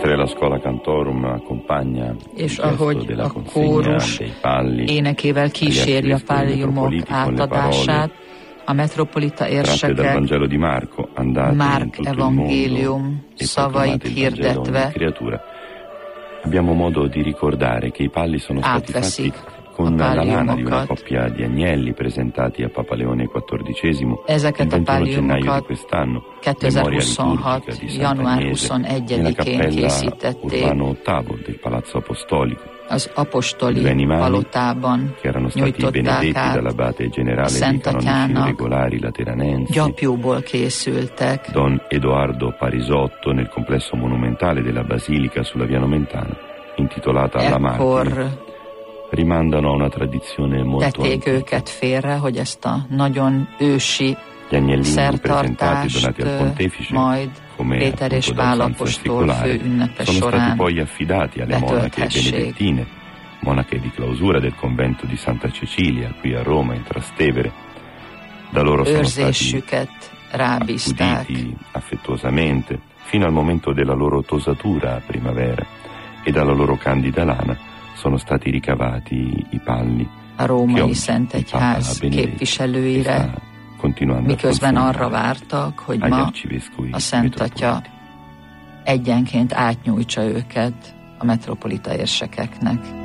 Mentre la Schola Cantorum accompagna és ahogy a kórus énekével kíséri a palliumok átadását, a metropolita érsekek Márk evangélium szavait hirdetve abbiamo modo di ricordare che i palli sono stati fatti con la lana di una coppia di agnelli presentati a Papa Leone XIV il 21 gennaio di quest'anno, memoria liturgica di Sant'Agnese, nella cappella Urbano VIII del Palazzo Apostolico. Az apostoli palotában che erano stati benedetti dall'abate generale dei canonici regolari lateranensi, gyapjúból készültek. Don Edoardo Parisotto nel complesso monumentale della Basilica sulla Via Nomentana, intitolata alla Martire, rimandano a una tradizione molto tették őket félre, hogy ezt a nagyon ősi szertartást majd Péter és Pál apostol fő ünnepe során poi affidati alle monache benedettine, monache di clausura del convento di Santa Cecilia qui a Roma in Trastevere. Da loro sono stati accuditi affettuosamente fino al momento della loro tosatura a primavera, e dalla loro candida lana sono stati ricavati i palli a római Szentegyház képviselőire, miközben arra vártak, hogy ma a Szent Atya egyenként átnyújtsa őket a metropolita érsekeknek.